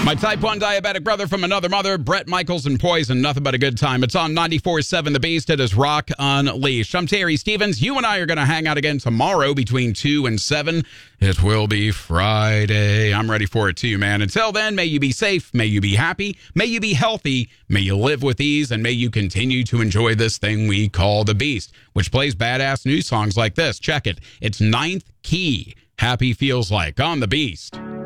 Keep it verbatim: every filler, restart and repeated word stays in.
My type one diabetic brother from another mother, Bret Michaels and Poison, nothing but a good time. It's on ninety-four point seven The Beast. It is Rock Unleashed. I'm Terry Stevens. You and I are going to hang out again tomorrow between two and seven. It will be Friday. I'm ready for it too, man. Until then, may you be safe. May you be happy. May you be healthy. May you live with ease. And may you continue to enjoy this thing we call The Beast, which plays badass new songs like this. Check it. It's Ninth Key. Happy Feels Like on The Beast.